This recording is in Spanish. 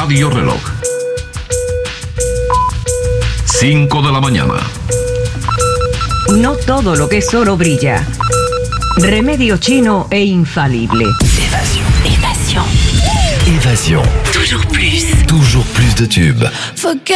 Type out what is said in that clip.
Radio Reloj. 5 de la mañana. No todo lo que es oro brilla. Remedio chino e infalible. Évasion. Toujours plus de tubes.